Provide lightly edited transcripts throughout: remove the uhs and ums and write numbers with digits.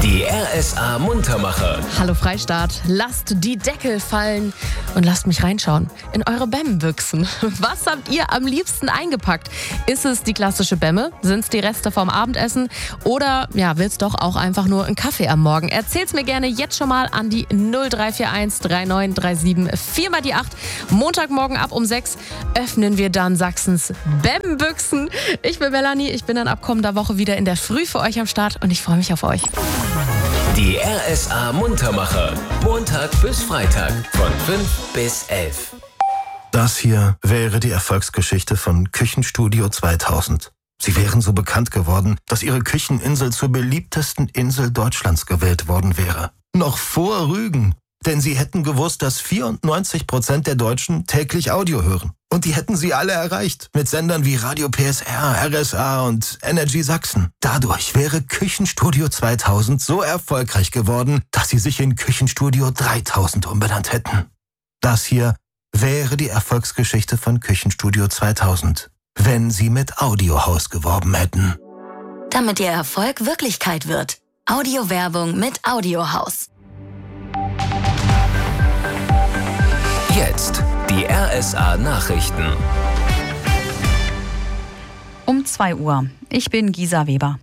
Die RSA Muntermacher. Hallo Freistaat, lasst die Deckel fallen und lasst mich reinschauen in eure Bämmbüchsen. Was habt ihr am liebsten eingepackt? Ist es die klassische Bämme? Sind es die Reste vom Abendessen? Oder will's doch auch einfach nur einen Kaffee am Morgen? Erzählt's mir gerne jetzt schon mal an die 0341 3937 4 mal die 8. Montagmorgen ab um 6 öffnen wir dann Sachsens Bämmbüchsen. Ich bin Melanie, ich bin dann ab kommender Woche wieder in der Früh für euch am Start und ich freue mich auf euch. Die RSA Muntermacher. Montag bis Freitag von 5 bis 11. Das hier wäre die Erfolgsgeschichte von Küchenstudio 2000. Sie wären so bekannt geworden, dass ihre Kücheninsel zur beliebtesten Insel Deutschlands gewählt worden wäre. Noch vor Rügen. Denn sie hätten gewusst, dass 94% der Deutschen täglich Audio hören. Und die hätten sie alle erreicht. Mit Sendern wie Radio PSR, RSA und Energy Sachsen. Dadurch wäre Küchenstudio 2000 so erfolgreich geworden, dass sie sich in Küchenstudio 3000 umbenannt hätten. Das hier wäre die Erfolgsgeschichte von Küchenstudio 2000, wenn sie mit Audiohaus geworben hätten. Damit ihr Erfolg Wirklichkeit wird. Audiowerbung mit Audiohaus. Jetzt die RSA Nachrichten. Um 2 Uhr. Ich bin Gisa Weber.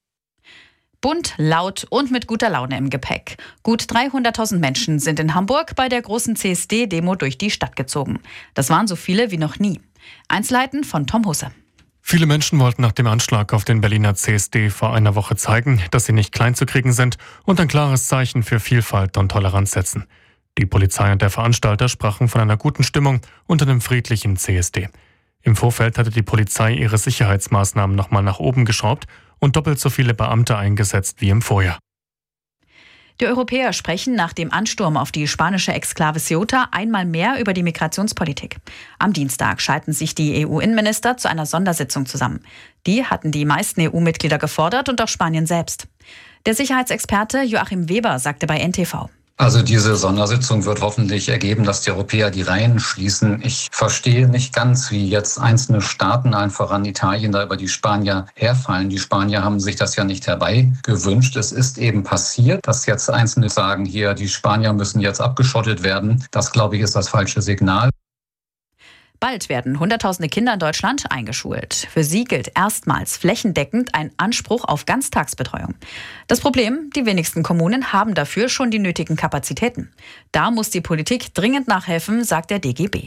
Bunt, laut und mit guter Laune im Gepäck. Gut 300.000 Menschen sind in Hamburg bei der großen CSD-Demo durch die Stadt gezogen. Das waren so viele wie noch nie. Einzelheiten von Tom Husse. Viele Menschen wollten nach dem Anschlag auf den Berliner CSD vor einer Woche zeigen, dass sie nicht klein zu kriegen sind und ein klares Zeichen für Vielfalt und Toleranz setzen. Die Polizei und der Veranstalter sprachen von einer guten Stimmung und einem friedlichen CSD. Im Vorfeld hatte die Polizei ihre Sicherheitsmaßnahmen nochmal nach oben geschraubt und doppelt so viele Beamte eingesetzt wie im Vorjahr. Die Europäer sprechen nach dem Ansturm auf die spanische Exklave Ceuta einmal mehr über die Migrationspolitik. Am Dienstag schalten sich die EU-Innenminister zu einer Sondersitzung zusammen. Die hatten die meisten EU-Mitglieder gefordert und auch Spanien selbst. Der Sicherheitsexperte Joachim Weber sagte bei NTV: Also diese Sondersitzung wird hoffentlich ergeben, dass die Europäer die Reihen schließen. Ich verstehe nicht ganz, wie jetzt einzelne Staaten, allen voran Italien, da über die Spanier herfallen. Die Spanier haben sich das ja nicht herbeigewünscht. Es ist eben passiert, dass jetzt Einzelne sagen, hier, die Spanier müssen jetzt abgeschottet werden. Das, glaube ich, ist das falsche Signal. Bald werden Hunderttausende Kinder in Deutschland eingeschult. Für sie gilt erstmals flächendeckend ein Anspruch auf Ganztagsbetreuung. Das Problem, die wenigsten Kommunen haben dafür schon die nötigen Kapazitäten. Da muss die Politik dringend nachhelfen, sagt der DGB.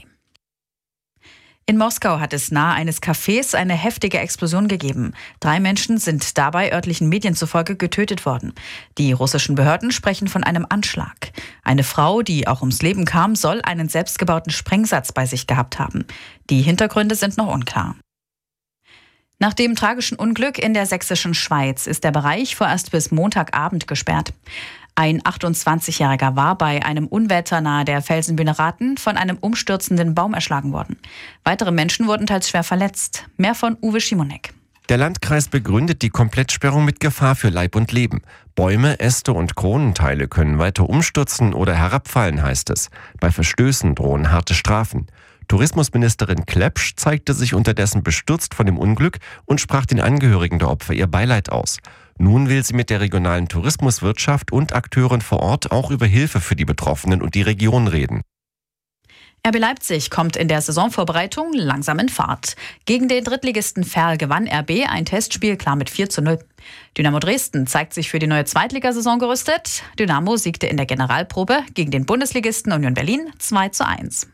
In Moskau hat es nahe eines Cafés eine heftige Explosion gegeben. 3 Menschen sind dabei örtlichen Medien zufolge getötet worden. Die russischen Behörden sprechen von einem Anschlag. Eine Frau, die auch ums Leben kam, soll einen selbstgebauten Sprengsatz bei sich gehabt haben. Die Hintergründe sind noch unklar. Nach dem tragischen Unglück in der sächsischen Schweiz ist der Bereich vorerst bis Montagabend gesperrt. Ein 28-Jähriger war bei einem Unwetter nahe der Felsenbühne Rathen von einem umstürzenden Baum erschlagen worden. Weitere Menschen wurden teils schwer verletzt. Mehr von Uwe Schimonek. Der Landkreis begründet die Komplettsperrung mit Gefahr für Leib und Leben. Bäume, Äste und Kronenteile können weiter umstürzen oder herabfallen, heißt es. Bei Verstößen drohen harte Strafen. Tourismusministerin Klepsch zeigte sich unterdessen bestürzt von dem Unglück und sprach den Angehörigen der Opfer ihr Beileid aus. Nun will sie mit der regionalen Tourismuswirtschaft und Akteuren vor Ort auch über Hilfe für die Betroffenen und die Region reden. RB Leipzig kommt in der Saisonvorbereitung langsam in Fahrt. Gegen den Drittligisten Verl gewann RB ein Testspiel klar mit 4:0. Dynamo Dresden zeigt sich für die neue Zweitligasaison gerüstet. Dynamo siegte in der Generalprobe gegen den Bundesligisten Union Berlin 2:1.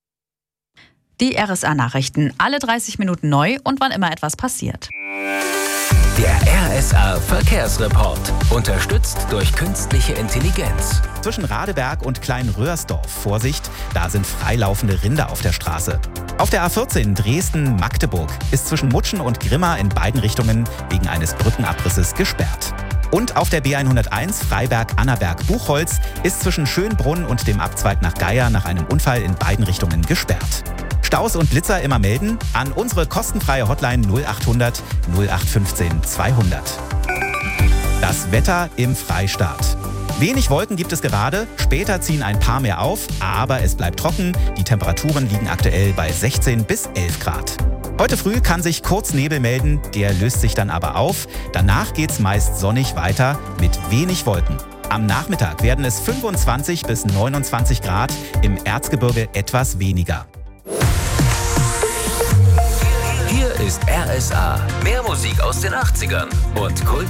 Die RSA-Nachrichten, alle 30 Minuten neu und wann immer etwas passiert. Der RSA Verkehrsreport. Unterstützt durch künstliche Intelligenz. Zwischen Radeberg und Kleinröhrsdorf. Vorsicht, da sind freilaufende Rinder auf der Straße. Auf der A14 Dresden-Magdeburg ist zwischen Mutschen und Grimma in beiden Richtungen wegen eines Brückenabrisses gesperrt. Und auf der B101 Freiberg-Annaberg-Buchholz ist zwischen Schönbrunn und dem Abzweig nach Geier nach einem Unfall in beiden Richtungen gesperrt. Staus und Blitzer immer melden an unsere kostenfreie Hotline 0800 0815 200. Das Wetter im Freistaat. Wenig Wolken gibt es gerade, später ziehen ein paar mehr auf, aber es bleibt trocken. Die Temperaturen liegen aktuell bei 16 bis 11 Grad. Heute früh kann sich kurz Nebel melden, der löst sich dann aber auf. Danach geht's meist sonnig weiter mit wenig Wolken. Am Nachmittag werden es 25 bis 29 Grad, im Erzgebirge etwas weniger. Hier ist RSA. Mehr Musik aus den 80ern und Kult